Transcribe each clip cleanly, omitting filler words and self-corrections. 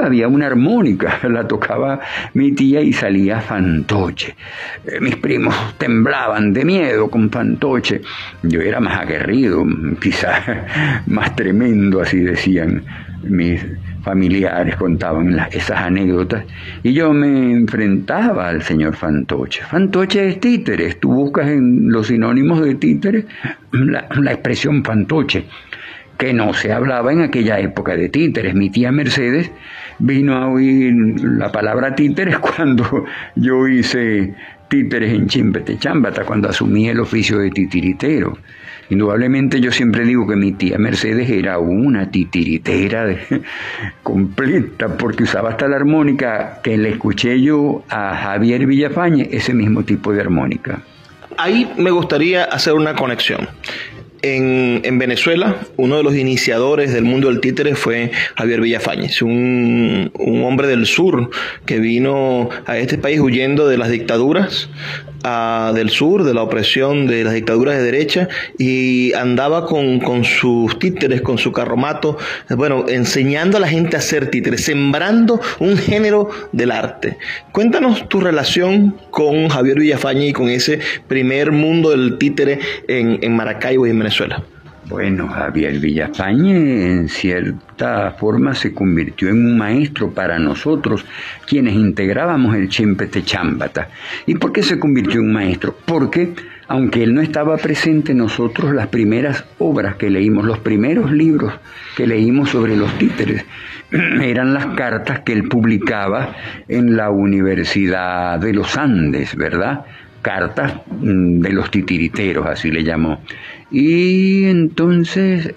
había una armónica, la tocaba mi tía y salía fantoche. Mis primos temblaban de miedo con fantoche. Yo era más aguerrido, quizás más tremendo, así decían mis familiares, contaban esas anécdotas, y yo me enfrentaba al señor fantoche. Fantoche es títeres, tú buscas en los sinónimos de títeres la expresión fantoche, que no se hablaba en aquella época de títeres. Mi tía Mercedes vino a oír la palabra títeres cuando yo hice títeres en Chimpete-Chámbata, cuando asumí el oficio de titiritero. Indudablemente yo siempre digo que mi tía Mercedes era una titiritera completa, porque usaba hasta la armónica que le escuché yo a Javier Villafañe, ese mismo tipo de armónica. Ahí me gustaría hacer una conexión. En Venezuela, uno de los iniciadores del mundo del títere fue Javier Villafañez, un hombre del sur que vino a este país huyendo de las dictaduras del sur, de la opresión de las dictaduras de derecha, y andaba con sus títeres, con su carromato, bueno, enseñando a la gente a hacer títeres, sembrando un género del arte. Cuéntanos tu relación con Javier Villafañez y con ese primer mundo del títere en Maracaibo y en Venezuela. Bueno, Javier Villafañe en cierta forma se convirtió en un maestro para nosotros, quienes integrábamos el Chimpete-Chámbata. ¿Y por qué se convirtió en un maestro? Porque, aunque él no estaba presente, nosotros las primeras obras que leímos, los primeros libros que leímos sobre los títeres, eran las cartas que él publicaba en la Universidad de los Andes, ¿verdad? Cartas de los titiriteros, así le llamó. Y entonces,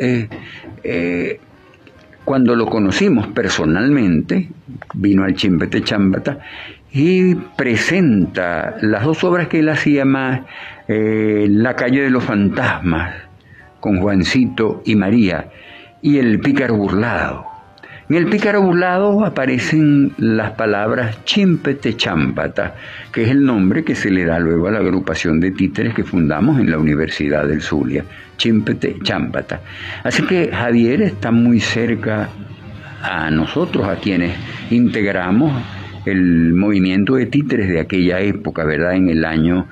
cuando lo conocimos personalmente, vino al Chimpete-Chámbata y presenta las dos obras que él hacía más, La calle de los fantasmas, con Juancito y María, y El pícaro burlado. En El pícaro burlado aparecen las palabras Chimpete-Chámbata, que es el nombre que se le da luego a la agrupación de títeres que fundamos en la Universidad del Zulia, Chimpete-Chámbata. Así que Javier está muy cerca a nosotros, a quienes integramos el movimiento de títeres de aquella época, ¿verdad? En el año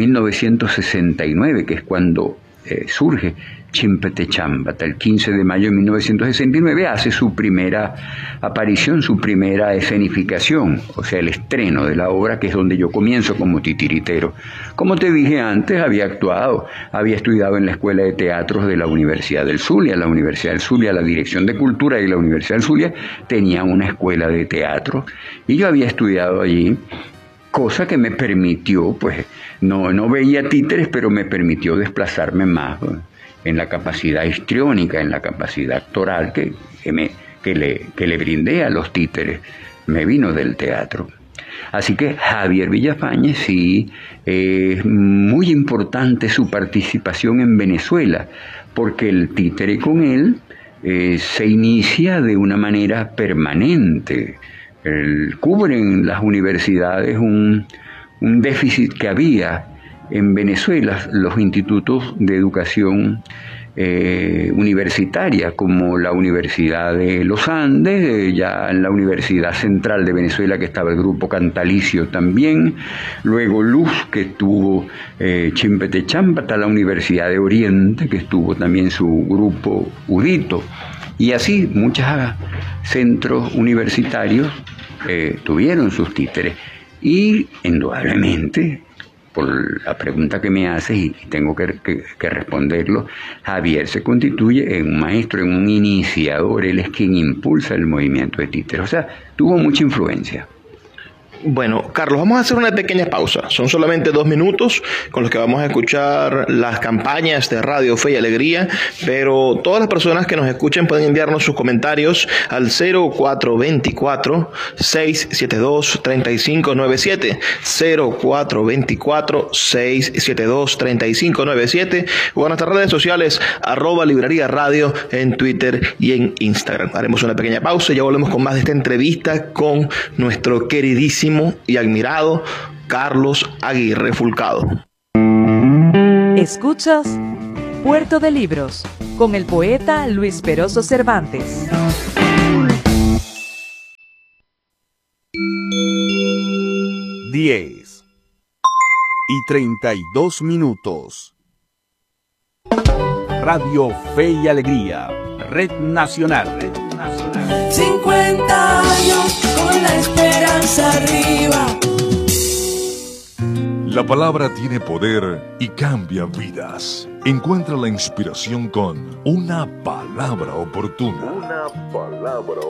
1969, que es cuando surge Chimpete-Chámbata. El 15 de mayo de 1969 hace su primera aparición, su primera escenificación, o sea, el estreno de la obra, que es donde yo comienzo como titiritero. Como te dije antes, había actuado, había estudiado en la Escuela de Teatros de la Universidad del Zulia. La Universidad del Zulia, la Dirección de Cultura de la Universidad del Zulia tenía una escuela de teatro y yo había estudiado allí, cosa que me permitió, pues, no veía títeres, pero me permitió desplazarme más en la capacidad histriónica, en la capacidad actoral que le brindé a los títeres. Me vino del teatro. Así que Javier Villafañe sí, es muy importante su participación en Venezuela, porque el títere con él se inicia de una manera permanente. Cubren las universidades un déficit que había en Venezuela, los institutos de educación universitaria, como la Universidad de los Andes, ya en la Universidad Central de Venezuela, que estaba el grupo Cantalicio también, luego Luz, que estuvo Chimpete-Chámbata, la Universidad de Oriente, que estuvo también su grupo Udito, y así muchos centros universitarios tuvieron sus títeres. Y indudablemente, por la pregunta que me haces, y tengo que responderlo, Javier se constituye en un maestro, en un iniciador. Él es quien impulsa el movimiento de títeres, o sea, tuvo mucha influencia. Bueno, Carlos, vamos a hacer una pequeña pausa. Son solamente 2 minutos con los que vamos a escuchar las campañas de Radio Fe y Alegría, pero todas las personas que nos escuchen pueden enviarnos sus comentarios al 0424-672-3597, 0424-672-3597, o a nuestras redes sociales, @Librería Radio en Twitter y en Instagram. Haremos una pequeña pausa y ya volvemos con más de esta entrevista con nuestro queridísimo y admirado Carlos Aguirre Fulcado. Escuchas Puerto de Libros con el poeta Luis Peroso Cervantes. 10:32. Radio Fe y Alegría, Red Nacional. 50 años con la esperanza arriba. La palabra tiene poder y cambia vidas. Encuentra la inspiración con una palabra oportuna.